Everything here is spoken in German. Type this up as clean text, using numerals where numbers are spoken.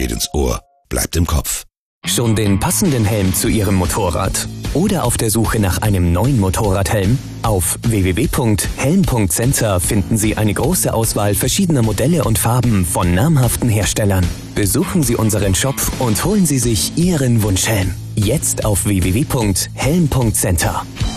geht ins Ohr, bleibt im Kopf. Schon den passenden Helm zu Ihrem Motorrad? Oder auf der Suche nach einem neuen Motorradhelm? Auf www.helm.center finden Sie eine große Auswahl verschiedener Modelle und Farben von namhaften Herstellern. Besuchen Sie unseren Shop und holen Sie sich Ihren Wunschhelm. Jetzt auf www.helm.center.